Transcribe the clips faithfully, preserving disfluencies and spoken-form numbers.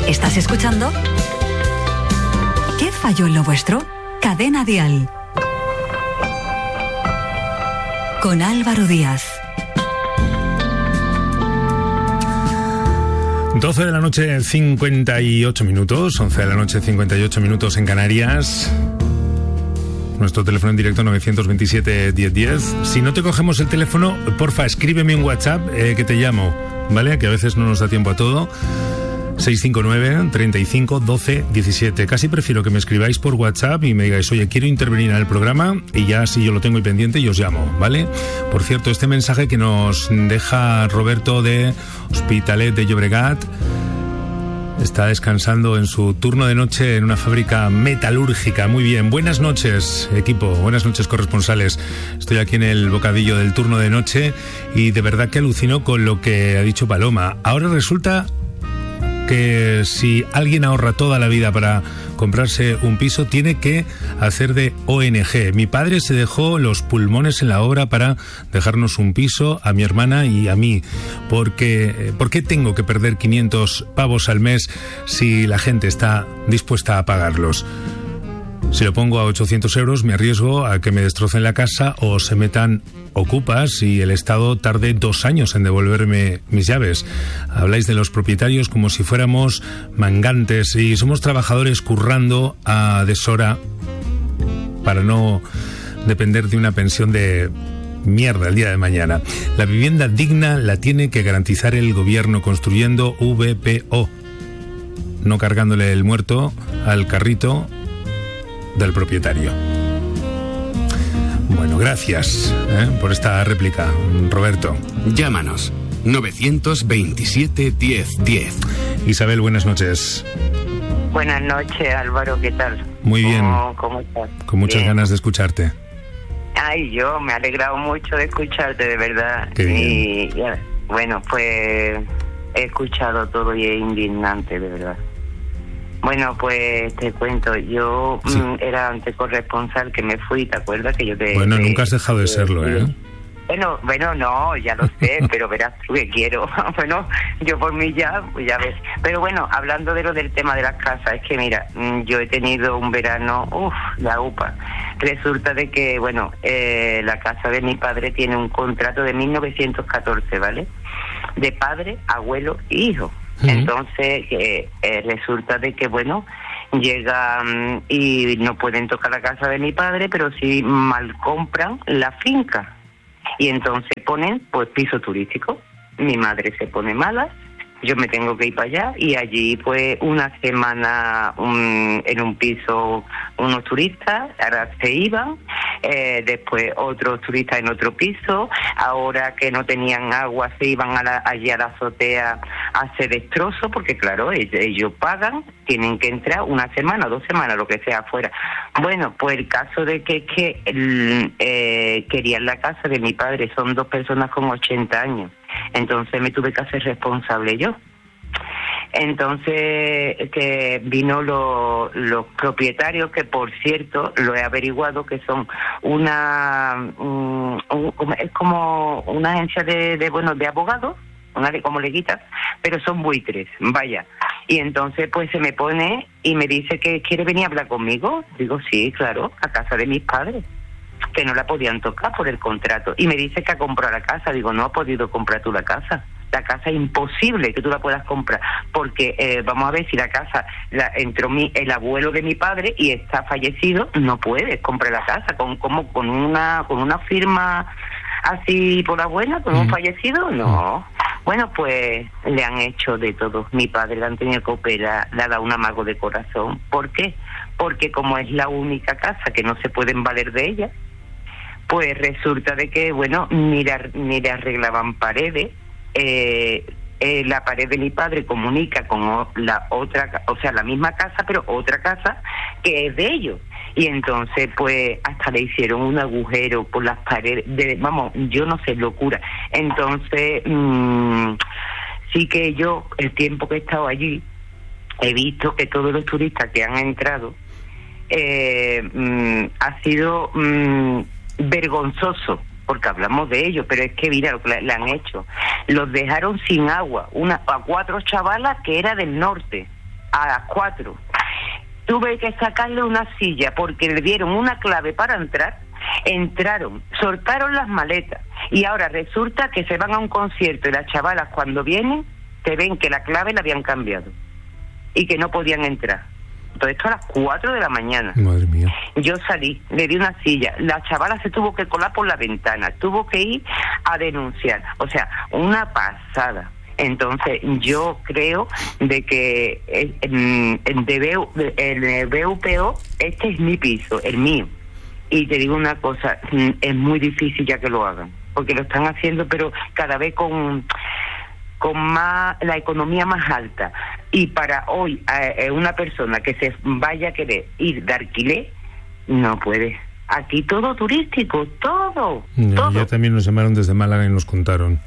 ¿Estás escuchando? ¿Qué falló en lo vuestro? Cadena Dial. Con Álvaro Díaz. doce de la noche, cincuenta y ocho minutos. once de la noche, cincuenta y ocho minutos en Canarias. Nuestro teléfono en directo nueve dos siete, diez diez. Si no te cogemos el teléfono, porfa, escríbeme un WhatsApp eh, que te llamo, ¿vale? Que a veces no nos da tiempo a todo. seis cinco nueve, treinta y cinco, doce, diecisiete. Casi prefiero que me escribáis por WhatsApp y me digáis, oye, quiero intervenir en el programa, y ya si yo lo tengo ahí pendiente, yo os llamo, ¿vale? Por cierto, este mensaje que nos deja Roberto de Hospitalet de Llobregat, está descansando en su turno de noche en una fábrica metalúrgica. Muy bien, buenas noches, equipo, buenas noches, corresponsales. Estoy aquí en el bocadillo del turno de noche y de verdad que alucino con lo que ha dicho Paloma. Ahora resulta que si alguien ahorra toda la vida para comprarse un piso, tiene que hacer de O N G. Mi padre se dejó los pulmones en la obra para dejarnos un piso a mi hermana y a mí. Porque, ¿por qué tengo que perder quinientos pavos al mes si la gente está dispuesta a pagarlos? Si lo pongo a ochocientos euros, me arriesgo a que me destrocen la casa o se metan ocupas y el Estado tarde dos años en devolverme mis llaves. Habláis de los propietarios como si fuéramos mangantes y somos trabajadores currando a deshora para no depender de una pensión de mierda el día de mañana. La vivienda digna la tiene que garantizar el gobierno construyendo V P O, no cargándole el muerto al carrito del propietario. Bueno, gracias ¿eh? por esta réplica, Roberto. Llámanos nueve dos siete, diez diez. Isabel, buenas noches. Buenas noches, Álvaro, ¿qué tal? Muy bien. ¿Cómo, cómo estás? Con muchas bien. ganas de escucharte. Ay, yo me he alegrado mucho de escucharte, de verdad. Qué bien. Y ya, bueno, pues he escuchado todo y es indignante, de verdad. Bueno, pues te cuento, yo sí. mm, era antes corresponsal que me fui, ¿te acuerdas? Que yo te, bueno, te, nunca has dejado de, de serlo, ¿eh? Bueno, bueno, no, ya lo sé, pero verás tú que quiero. Bueno, yo por mí ya, pues ya ves. Pero bueno, hablando de lo del tema de las casas, es que mira, yo he tenido un verano, uff, la upa. Resulta de que, bueno, eh, la casa de mi padre tiene un contrato de mil novecientos catorce, ¿vale? De padre, abuelo e hijo. Entonces, eh, eh, resulta de que, bueno, llegan y no pueden tocar la casa de mi padre, pero sí mal compran la finca. Y entonces ponen, pues, piso turístico. Mi madre se pone mala, yo me tengo que ir para allá y allí, pues, una semana un, en un piso unos turistas, ahora se iban, eh, después otros turistas en otro piso, ahora que no tenían agua se iban a la, allí a la azotea a hacer destrozos, porque claro, ellos, ellos pagan, tienen que entrar una semana, dos semanas, lo que sea afuera. Bueno, pues el caso de que, que eh, querían la casa de mi padre, son dos personas con ochenta años, entonces me tuve que hacer responsable yo. Entonces que vino lo, los propietarios, que por cierto lo he averiguado que son una um, un, es como una agencia de, de bueno de abogados, una de como leguitas, pero son buitres, vaya. Y entonces pues se me pone y me dice que quiere venir a hablar conmigo. Digo, sí, claro, a casa de mis padres, que no la podían tocar por el contrato. Y me dice que ha comprado la casa. Digo, no ha podido comprar tú la casa. La casa es imposible que tú la puedas comprar, porque eh, vamos a ver, si la casa la, entró mi, el abuelo de mi padre y está fallecido, no puedes comprar la casa con como con una con una firma así por la buena, con mm. un fallecido, no. Bueno, pues le han hecho de todo. Mi padre le han tenido que operar, le ha dado un amago de corazón. ¿Por qué? Porque como es la única casa que no se pueden valer de ella, pues resulta de que, bueno, ni le, ni le arreglaban paredes. Eh, eh, la pared de mi padre comunica con o, la otra, o sea, la misma casa, pero otra casa que es de ellos. Y entonces, pues, hasta le hicieron un agujero por las paredes, de, vamos, yo no sé, locura. Entonces, mmm, sí que yo, el tiempo que he estado allí, he visto que todos los turistas que han entrado, eh, mmm, ha sido mmm, vergonzoso, porque hablamos de ellos, pero es que mira lo que le, le han hecho. Los dejaron sin agua, una a cuatro chavalas que era del norte, a las cuatro. Tuve que sacarle una silla porque le dieron una clave para entrar. Entraron, soltaron las maletas y ahora resulta que se van a un concierto y las chavalas cuando vienen te ven que la clave la habían cambiado y que no podían entrar. Todo esto a las cuatro de la mañana. Madre mía. Yo salí, le di una silla, la chavala se tuvo que colar por la ventana, tuvo que ir a denunciar, o sea, una pasada. Entonces yo creo de que el, el, el, el B U P O, este es mi piso, el mío. Y te digo una cosa, es muy difícil ya que lo hagan, porque lo están haciendo, pero cada vez con con más la economía más alta. Y para hoy, a una persona que se vaya a querer ir de alquiler, no puede. Aquí todo turístico, todo, ya, todo. Ya también nos llamaron desde Málaga y nos contaron.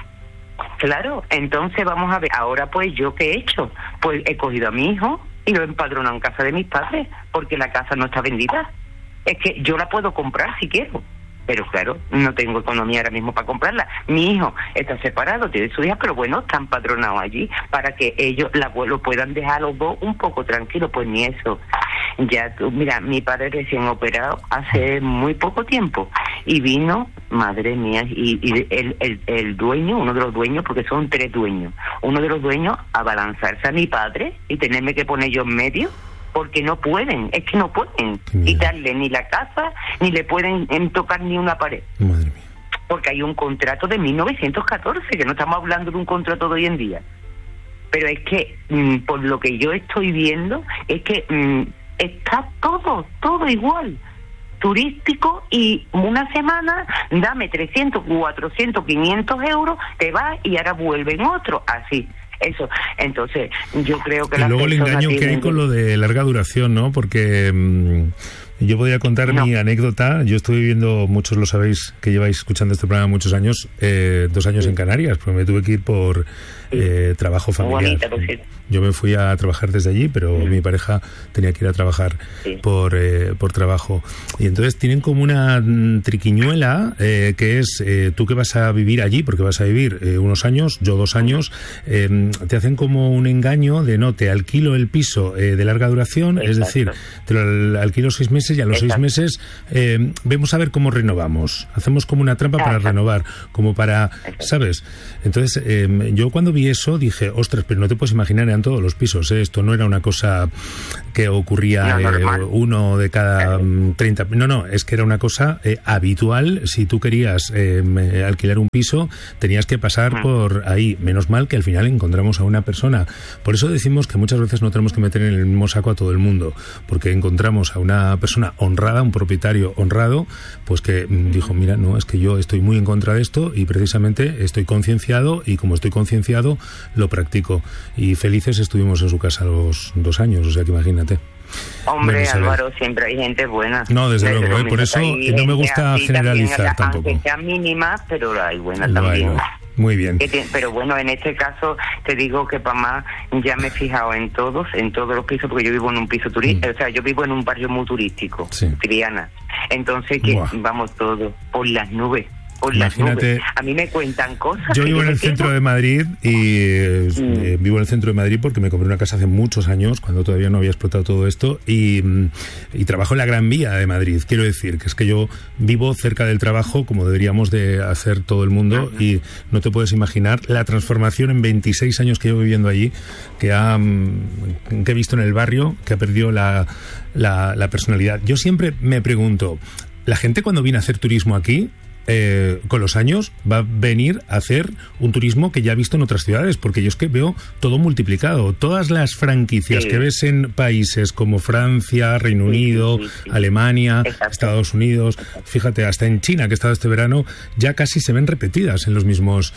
Claro, entonces vamos a ver, ahora pues yo qué he hecho, pues he cogido a mi hijo y lo he empadronado en casa de mis padres, porque la casa no está vendida. Es que yo la puedo comprar si quiero, pero claro, no tengo economía ahora mismo para comprarla. Mi hijo está separado, tiene su hija, pero bueno, está empadronado allí para que ellos la, lo puedan dejar los dos un poco tranquilos, pues ni eso. Ya tú, mira, mi padre recién operado hace muy poco tiempo y vino, madre mía, y, y el, el, el dueño, uno de los dueños, porque son tres dueños, uno de los dueños a balanzarse a mi padre y tenerme que poner yo en medio, porque no pueden, es que no pueden quitarle ni la casa, ni le pueden tocar ni una pared. Madre mía. Porque hay un contrato de mil novecientos catorce, que no estamos hablando de un contrato de hoy en día. Pero es que, mmm, por lo que yo estoy viendo, es que mmm, está todo, todo igual. Turístico, y una semana, dame trescientos, cuatrocientos, quinientos euros, te vas y ahora vuelven otros, así. Eso, entonces yo creo que y luego el engaño que hay con lo de larga duración, ¿no? Porque mmm, yo podría contar no. mi anécdota. Yo estuve viviendo, muchos lo sabéis que lleváis escuchando este programa muchos años, eh, dos años sí. en Canarias, porque me tuve que ir por eh, trabajo familiar. Bonita, pues sí. Yo me fui a trabajar desde allí, pero sí. mi pareja tenía que ir a trabajar sí. por eh, por trabajo. Y entonces tienen como una triquiñuela eh, que es, eh, tú que vas a vivir allí, porque vas a vivir eh, unos años, yo dos años, eh, te hacen como un engaño de no, te alquilo el piso eh, de larga duración, Exacto. es decir, te lo alquilo seis meses y a los Exacto. seis meses eh, vemos a ver cómo renovamos. Hacemos como una trampa Exacto. para renovar, como para, Exacto. ¿sabes? Entonces, eh, yo cuando vi eso dije, ostras, pero no te puedes imaginar, eran todos los pisos, ¿eh? Esto no era una cosa que ocurría no, eh, uno de cada treinta. No, no, es que era una cosa eh, habitual. Si tú querías eh, alquilar un piso, tenías que pasar uh-huh. por ahí. Menos mal que al final encontramos a una persona. Por eso decimos que muchas veces no tenemos que meter en el mismo saco a todo el mundo, porque encontramos a una persona honrada, un propietario honrado, pues que dijo, mira, no, es que yo estoy muy en contra de esto y precisamente estoy concienciado, y como estoy concienciado, lo practico. Y felices estuvimos en su casa los dos años, o sea que imagínate. Hombre, bueno, Álvaro, siempre hay gente buena. No, desde, desde luego, ¿eh? Por eso no me gusta generalizar tampoco. Aunque sean mínimas, pero hay buenas también. Bueno, muy bien. Pero bueno, en este caso te digo que para más ya me he fijado en todos, en todos los pisos, porque yo vivo en un piso turístico, mm. o sea, yo vivo en un barrio muy turístico, sí. Triana. Entonces, que Buah. vamos todos por las nubes. Imagínate, a mí me cuentan cosas. Yo vivo en el centro de Madrid y eh, mm. vivo en el centro de Madrid porque me compré una casa hace muchos años, cuando todavía no había explotado todo esto, y, y trabajo en la Gran Vía de Madrid. Quiero decir que es que yo vivo cerca del trabajo, como deberíamos de hacer todo el mundo, uh-huh. y no te puedes imaginar la transformación en veintiséis años que llevo viviendo allí, que, ha, que he visto en el barrio, que ha perdido la, la, la personalidad. Yo siempre me pregunto, la gente cuando viene a hacer turismo aquí, Eh, con los años va a venir a hacer un turismo que ya ha visto en otras ciudades, porque yo es que veo todo multiplicado. Todas las franquicias sí. que ves en países como Francia, Reino Unido, sí, sí, sí. Alemania, Exacto. Estados Unidos, fíjate, hasta en China, que he estado este verano, ya casi se ven repetidas en los mismos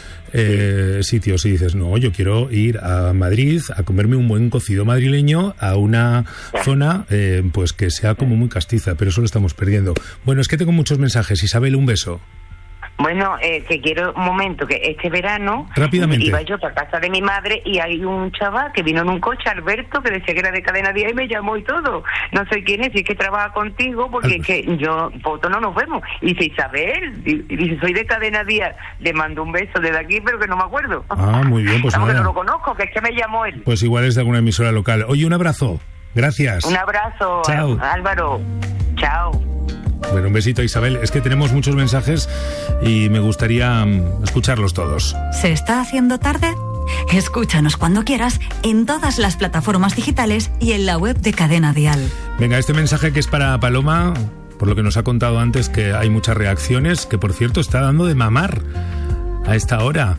eh, sí. sitios. Y dices, no, yo quiero ir a Madrid a comerme un buen cocido madrileño a una sí. zona eh, pues que sea como muy castiza, pero eso lo estamos perdiendo. Bueno, es que tengo muchos mensajes. Isabel, un beso. Bueno, eh, que quiero un momento, que este verano rápidamente iba yo para casa de mi madre y hay un chaval que vino en un coche, Alberto, que decía que era de Cadena Dial y me llamó y todo. No sé quién es, si es que trabaja contigo, porque Al... es que yo, foto no nos vemos. Y dice, Isabel, y dice, soy de Cadena Dial. Le mando un beso desde aquí, pero que no me acuerdo. Ah, muy bien, pues nada. Que no lo conozco, que es que me llamó él. Pues igual es de alguna emisora local. Oye, un abrazo. Gracias. Un abrazo, Chao. Álvaro. Chao. Bueno, un besito, Isabel. Es que tenemos muchos mensajes y me gustaría um, escucharlos todos. ¿Se está haciendo tarde? Escúchanos cuando quieras en todas las plataformas digitales y en la web de Cadena Dial. Venga, este mensaje que es para Paloma, por lo que nos ha contado antes que hay muchas reacciones, que por cierto está dando de mamar a esta hora.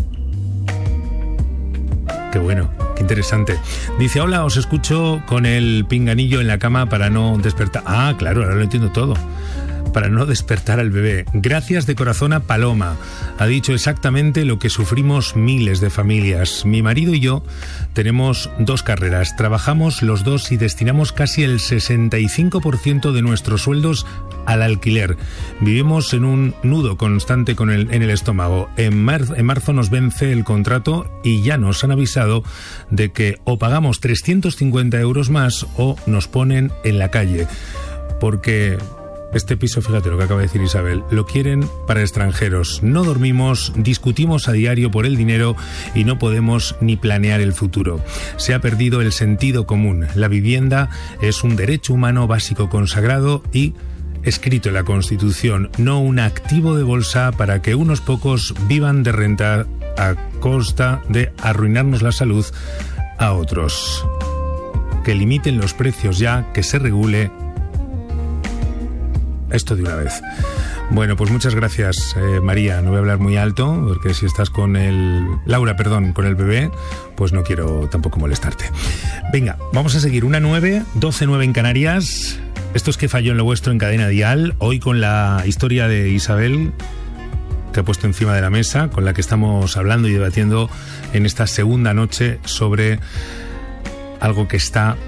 Qué bueno, qué interesante. Dice, hola, os escucho con el pinganillo en la cama para no despertar. Ah, claro, ahora lo entiendo todo. Para no despertar al bebé. Gracias de corazón a Paloma. Ha dicho exactamente lo que sufrimos miles de familias. Mi marido y yo tenemos dos carreras. Trabajamos los dos y destinamos casi el sesenta y cinco por ciento de nuestros sueldos al alquiler. Vivimos en un nudo constante con el, en el estómago. En, mar, en marzo nos vence el contrato y ya nos han avisado de que o pagamos trescientos cincuenta euros más o nos ponen en la calle. Porque este piso, fíjate lo que acaba de decir Isabel, lo quieren para extranjeros. No dormimos, discutimos a diario por el dinero y no podemos ni planear el futuro. Se ha perdido el sentido común. La vivienda es un derecho humano básico consagrado y escrito en la Constitución, no un activo de bolsa para que unos pocos vivan de renta a costa de arruinarnos la salud a otros. Que limiten los precios ya, que se regule esto de una vez. Bueno, pues muchas gracias, eh, María. No voy a hablar muy alto, porque si estás con el... Laura, perdón, con el bebé, pues no quiero tampoco molestarte. Venga, vamos a seguir. Una nueve, doce nueve en Canarias. Esto es Que falló en lo vuestro en Cadena Dial. Hoy con la historia de Isabel, que ha puesto encima de la mesa, con la que estamos hablando y debatiendo en esta segunda noche sobre algo que está...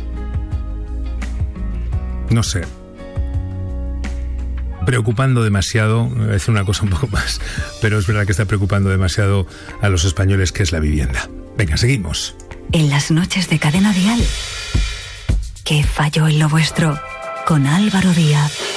No sé... preocupando demasiado, voy a decir una cosa un poco más, pero es verdad que está preocupando demasiado a los españoles, que es la vivienda. Venga, seguimos. En las noches de Cadena Dial, Que falló en lo vuestro, con Álvaro Díaz.